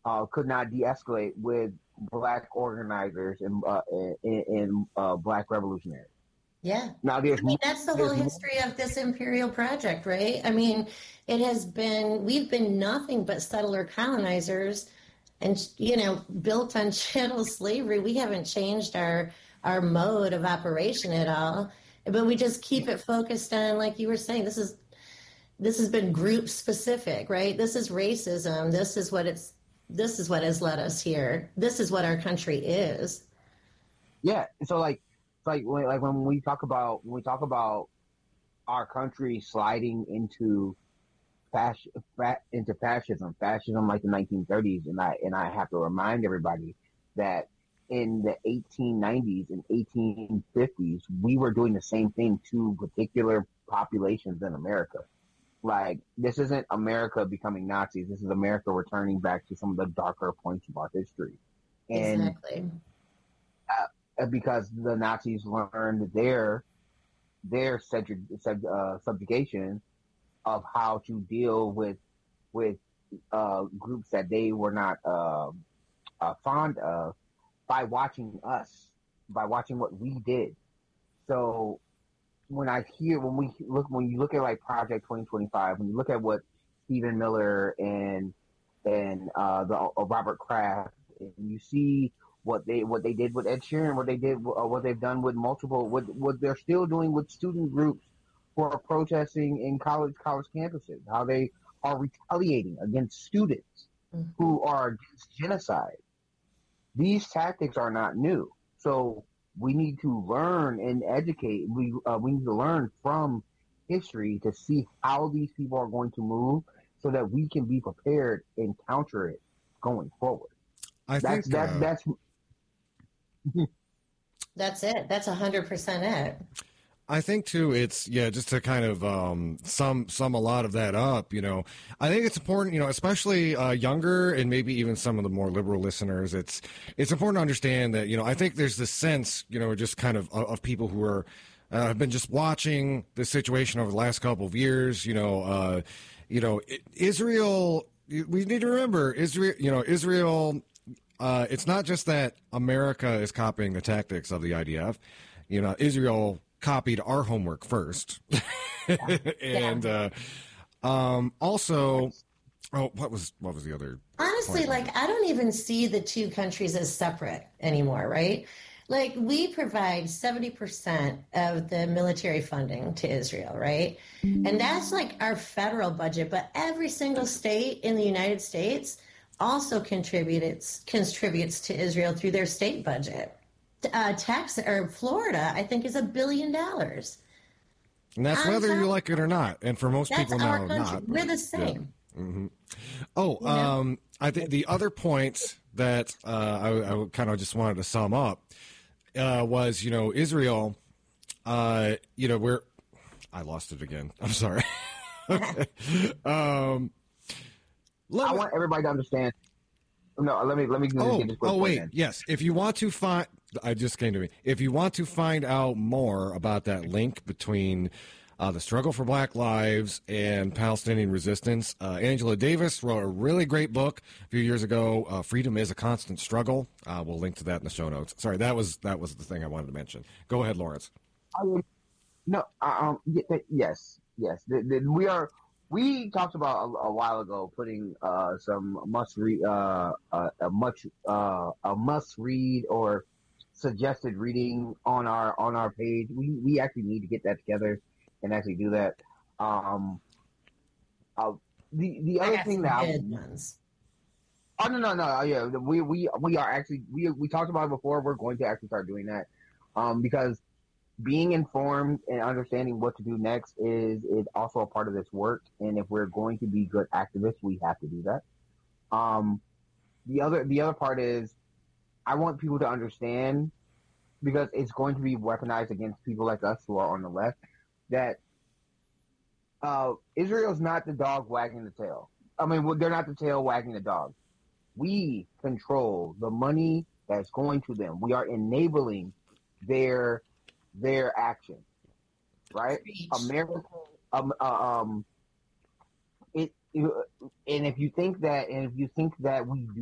could not de-escalate with black organizers and black revolutionaries. Yeah. Now I mean, that's the whole there's history of this imperial project, right? I mean, we've been nothing but settler colonizers and, built on chattel slavery. We haven't changed our mode of operation at all, but we just keep it focused on, like you were saying, this has been group specific, right? This is racism. This is what has led us here. This is what our country is. yeah. So like when we talk about our country sliding into fascism like the 1930s, and I have to remind everybody that in the 1890s and 1850s we were doing the same thing to particular populations in America. Like, this isn't America becoming Nazis. This is America returning back to some of the darker points of our history. And Exactly. because the Nazis learned their subjugation of how to deal with groups that they were not fond of by watching us, by watching what we did. So when you look at like Project 2025, when you look at what Stephen Miller and Robert Kraft, and you see what they did with Ed Sheeran, what they've done with what they're still doing with student groups who are protesting in college campuses, how they are retaliating against students who are against genocide. These tactics are not new. So we need to learn and educate. We need to learn from history to see how these people are going to move, so that we can be prepared and counter it going forward. I think That's That's it. That's 100% it. I think too, it's, just to kind of sum a lot of that up, I think it's important, especially younger and maybe even some of the more liberal listeners, it's important to understand that, I think there's this sense, just kind of people who are have been just watching the situation over the last couple of years, Israel, we need to remember Israel, it's not just that America is copying the tactics of the IDF, Israel copied our homework first. And also, what was the other Honestly, point? like, I don't even see the two countries as separate anymore, right? Like, we provide 70% of the military funding to Israel, right? And that's like our federal budget, but every single state in the United States also contributes to Israel through their state budget. Florida, I think, is $1 billion. And that's whether you like it or not. And for most people now, not. We're the same. Yeah. Mm-hmm. Oh, I think the other point that I kind of just wanted to sum up was, Israel, where I lost it again. I'm sorry. Okay. I want everybody to understand. No, let me get this quick. Oh, wait. Yes. If you want to find, I just came to me. If you want to find out more about that link between the struggle for Black lives and Palestinian resistance, Angela Davis wrote a really great book a few years ago. Freedom is a Constant Struggle. We'll link to that in the show notes. Sorry, that was the thing I wanted to mention. Go ahead, Lawrence. Yes. We talked about a while ago putting some must read or suggested reading on our page. We actually need to get that together and actually do that. The other thing that we are actually we talked about it before. We're going to actually start doing that because being informed and understanding what to do next is also a part of this work. And if we're going to be good activists, we have to do that. The other part is I want people to understand, because it's going to be weaponized against people like us who are on the left, that Israel's not the dog wagging the tail. I mean, they're not the tail wagging the dog. We control the money that's going to them. We are enabling their action, right? America, and if you think that we do